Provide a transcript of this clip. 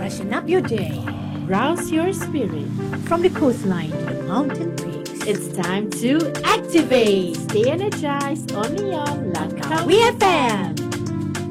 Freshen up your day. Rouse your spirit. From the coastline to the mountain peaks. It's time to activate. Stay energized only on Langkawi We FM.